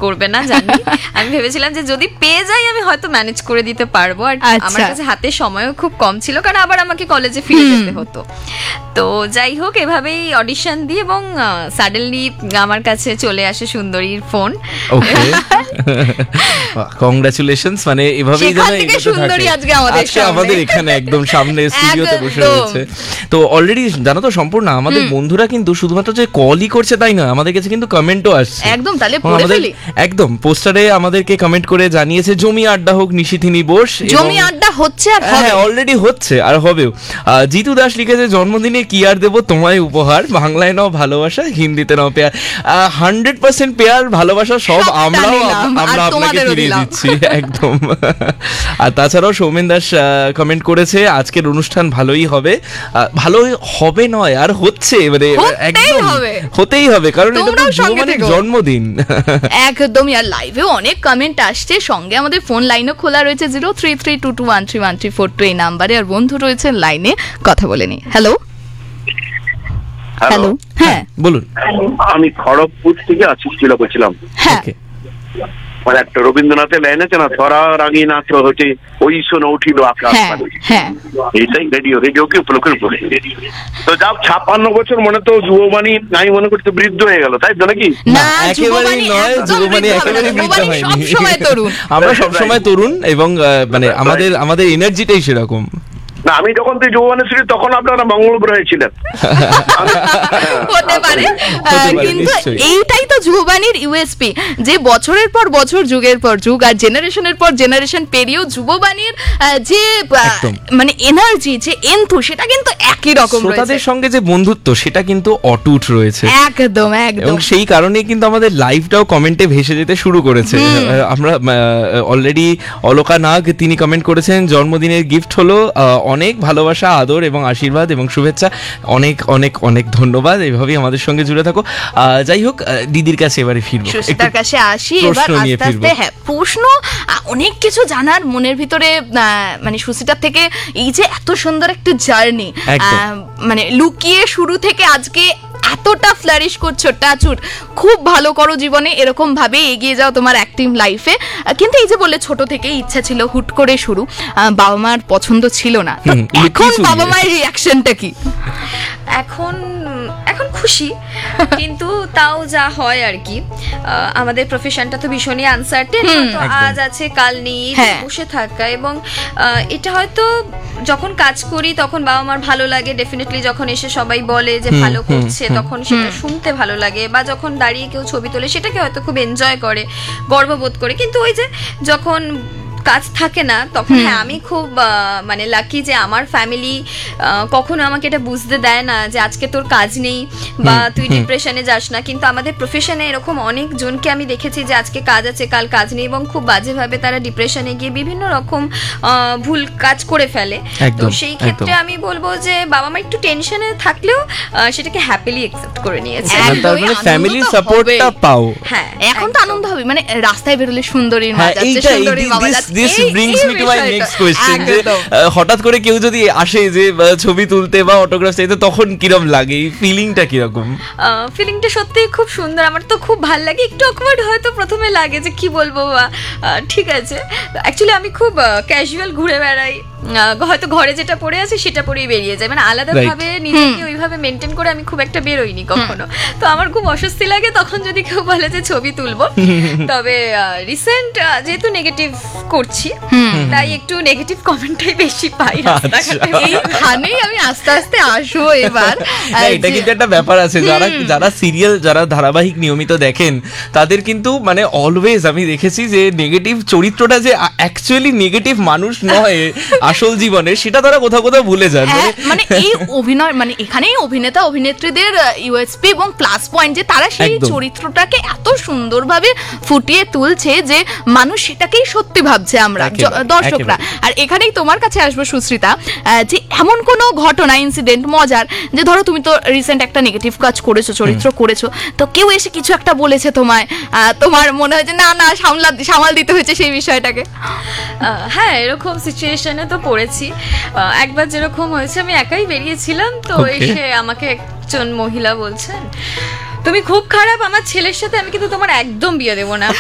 করবে না জানি। আমি ভেবেছিলাম যে যদি পেয়ে যাই আমি হয়তো ম্যানেজ করে দিতে পারবো। আর আমার কাছে হাতে সময়ও খুব কম ছিল, কারণ আবার আমাকে কলেজে ফিরে যেতে হতো। তো যাই হোক, এভাবেই অডিশন দিই এবং সাডেনলি আমার কাছে চলে আসে সুন্দরীর ফোন। ওকে, কংগ্রাচুলেশনস। মানে এভাবেই যেন সুন্দরী আজকে আমাদের এখানে একদম সামনে স্টুডিওতে বসে রয়েছে। তো অলরেডি জানো তো সম্পূর্ণ আমাদের বন্ধুরা কিন্তু শুধুমাত্র যে কলই করছে তাই না, আমাদের কাছে কিন্তু কমেন্টও আসছে। একদম, তাহলে পড়ে ফেলি। একদম, পোস্টারে আমাদেরকে কমেন্ট করে জানিয়েছে জমি আড্ডা হোক নিশিথিনী বোস। জমি আড্ডা হচ্ছে আর হবে, হ্যাঁ অলরেডি হচ্ছে আর হবেও। জিতু দাস লিখেছে জন্মদিনে কি আর দেবো তোমায় উপহার, বাংলায় নাও ভালোবাসা, হিন্দিতে নাও পেয়ার। 100% পেয়ার ভালোবাসা সব আমরা আপনাকে ফিরিয়ে দিচ্ছি একদম। আর তাছাড়াও সৌমেন দাস কমেন্ট করেছে আজকের অনুষ্ঠান ভালোই হবে। ভালোই হবে নয়, আর হচ্ছে, মানে একদম হতেই হবে, কারণ এটা তো যুবমানের জন্মদিন। একদমই। আর লাইভেও অনেক কমেন্ট আসছে, সঙ্গে আমাদের ফোন লাইনও খোলা রয়েছে 0332213134 এই নাম্বারে। আর বন্ধু রয়েছে লাইনে, কথা বলে নি। হ্যালো হ্যালো, হ্যাঁ বলুন। আমি খড়গপুর থেকে আশিস ছিল বলছিলাম। হ্যাঁ, মানে একটা রবীন্দ্রনাথের লাইন আছে না, ধরার আগে না তো হচ্ছে ওই শোনো উঠিল আকাশ, এইটাই রেডিওকে উপলক্ষে করে। তো যা 56 বছর মনে তো যুববাণী, আমি মনে করছি বৃদ্ধ হয়ে গেল, তাই তো নাকি? না একেবারেই নয়, যুববাণী একেবারে বৃদ্ধ হয়নি। আমরা সবসময় তরুণ এবং মানে আমাদের এনার্জিটাই সেরকম। না, আমি যখন তুই যৌবনে ছিলি তখন আপনারা মঙ্গল গ্রহে ছিলেন। হতে পারে, কিন্তু এইটাই তো যুববাণীর ইউএসপি, যে বছরের পর বছর, যুগের পর যুগ আর জেনারেশনের পর জেনারেশন পেরিয়েও যুববাণীর যে মানে এনার্জি, যে এন্থু, সেটা কিন্তু একই রকম রয়েছে। শ্রোতাদের সঙ্গে যে বন্ধুত্ব সেটা কিন্তু অটুট রয়েছে। একদম একদম। এবং সেই কারণে কিন্তু আমাদের লাইভটাও কমেন্টে ভেসে যেতে শুরু করেছে। আমরা অলরেডি অলকা নাগ তিনি কমেন্ট করেছেন জন্মদিনের গিফট হলো অনেক ভালোবাসা, আদর এবং আশীর্বাদ এবং শুভেচ্ছা। অনেক অনেক অনেক ধন্যবাদ, এইভাবেই আমাদের সঙ্গে জুড়ে থাকো। যাই হোক, দিদির কাছে এবারে ফিরবো, সুস্মিতার কাছে আসি এবার আস্তে আস্তে। হ্যাঁ, প্রশ্ন অনেক কিছু জানার মনের ভিতরে, মানে সুস্মিতার থেকে এই যে এত সুন্দর একটা জার্নি, মানে লুকিয়ে শুরু থেকে আজকে এতটা ফ্লারিশ করছো, টাচুট খুব ভালো করো জীবনে, এরকম ভাবে এগিয়ে যাও তোমার অ্যাক্টিং লাইফে। কিন্তু এই যে বললে ছোট থেকেই ইচ্ছা ছিল, হুট করে শুরু, বাবা মার পছন্দ ছিল না, এখন বাবা মায়ের রিঅ্যাকশনটা কি? এখন খুশি, কিন্তু তাও যা হয় আর কি। আমাদের প্রফেশনটা তো ভীষণই আনসার্টেন, আজ আছে কাল নেই, বসে থাকা। এবং এটা হয়তো যখন কাজ করি তখন বাবা মার ভালো লাগে ডেফিনেটলি, যখন এসে সবাই বলে যে ভালো করছে তখন সেটা শুনতে ভালো লাগে, বা যখন দাঁড়িয়ে কেউ ছবি তোলে সেটাকে হয়তো খুব এনজয় করে, গর্ববোধ করে। কিন্তু ওই যে যখন কাজ থাকে না তখন, হ্যাঁ আমি খুব মানে লাকি যে আমার ফ্যামিলি কখনো আমাকে এটা বুঝতে দেয় না যে আজকে তোর কাজ নেই বা তুই ডিপ্রেশনে যাস না। কিন্তু আমাদের প্রফেশনে এরকম অনেক জনকে আমি দেখেছি যে আজকে কাজ আছে কাল কাজ নেই, এবং খুব বাজেভাবে তারা ডিপ্রেশনে গিয়ে বিভিন্ন রকম ভুল কাজ করে ফেলে। তো সেই ক্ষেত্রে আমি বলবো যে বাবা মা একটু টেনশনে থাকলেও সেটাকে হ্যাপিলি অ্যাকসেপ্ট করে নিয়েছে। ফ্যামিলির সাপোর্টটা পাও। হ্যাঁ, এখন তো আনন্দ হবে, মানে রাস্তায় বেরোলে সুন্দরীর মা যাচ্ছে, সুন্দরীর বাবা যাচ্ছে। This brings me to my next question, যে হঠাৎ করে কেউ যদি আসে যে ছবি তুলতে বা অটোগ্রাফ চাইতে, তখন কিরকম লাগে, ফিলিংটা কিরকম? ফিলিংটা সত্যিই খুব সুন্দর, আমার তো খুব ভালো লাগে। একটু অকওয়ার্ড হয়তো প্রথমে লাগে যে কি বলবো, ঠিক আছে। অ্যাকচুয়ালি আমি খুব ক্যাজুয়াল ঘুরে বেড়াই, হয়তো ঘরে যেটা পড়ে আছে সেটা পরেই বেরিয়ে যায়, মানে আলাদাভাবে নিজেকে ওইভাবে মেনটেন করে আমি খুব একটা বেরোইনি কখনো। তো আমার খুব অস্বস্তি লাগে তখন যদি কেউ বলে যে ছবি তুলবো। তবে রিসেন্ট যেহেতু নেগেটিভ করছি, তাই একটু নেগেটিভ কমেন্টটাই বেশি পাই রাস্তাঘাটে। এইখানেই আমি আস্তে আস্তে আসবো এবার। এটা কিন্তু একটা ব্যাপার আছে, যারা সিরিয়াল, যারা ধারাবাহিক নিয়মিত দেখেন, তাদের কিন্তু মানে অলওয়েজ আমি দেখেছি যে নেগেটিভ চরিত্রটা যে অ্যাকচুয়ালি নেগেটিভ মানুষ নয় আসল জীবনে, সেটা তারা কোথাও কোথাও ভুলে যান। মানে এই অভিনয়, মানে এখানেই অভিনেতা অভিনেত্রীদের ইউএসপি এবং প্লাস পয়েন্ট, যে তারা সেই চরিত্রটাকে এত সুন্দরভাবে ফুটিয়ে তুলছে যে মানুষ সেটাকেই সত্যি ভাবছে, আমরা দর্শকরা। আর এখানেই তোমার কাছে আসবো সুস্মিতা, যে এমন কোনো ঘটনা, ইনসিডেন্ট মজার, যে ধরো তুমি তো রিসেন্ট একটা নেগেটিভ কাজ করেছো, চরিত্র করেছো, তো কেউ এসে কিছু একটা বলেছে তোমায়, তোমার মনে হয় যে না সামাল দিতে হয়েছে সেই বিষয়টাকে? হ্যাঁ, এরকম সিচুয়েশনে তো পড়েছি। একবার যেরকম হয়েছে, আমি একাই বেরিয়েছিলাম, তো এসে আমাকে একজন মহিলা বলছেন তুমি খুব খারাপ, আমার ছেলের সাথে আমি কিন্তু তোমার একদম বিয়ে দেবো না।